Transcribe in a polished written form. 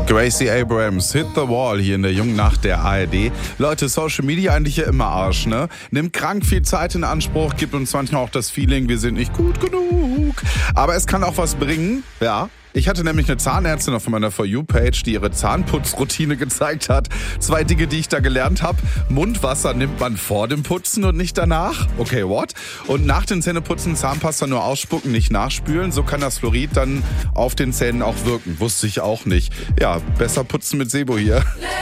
Gracie Abrams, Hit the Wall hier in der jungen Nacht der ARD. Leute, Social Media eigentlich ja immer Arsch, ne? Nimmt krank viel Zeit in Anspruch, gibt uns manchmal auch das Feeling, wir sind nicht gut genug. Aber es kann auch was bringen, ja. Ich hatte nämlich eine Zahnärztin auf meiner For You-Page, die ihre Zahnputzroutine gezeigt hat. 2 Dinge, die ich da gelernt habe. Mundwasser nimmt man vor dem Putzen und nicht danach. Okay, what? Und nach den Zähneputzen Zahnpasta nur ausspucken, nicht nachspülen. So kann das Fluorid dann auf den Zähnen auch wirken. Wusste ich auch nicht. Ja, besser putzen mit Sebo hier.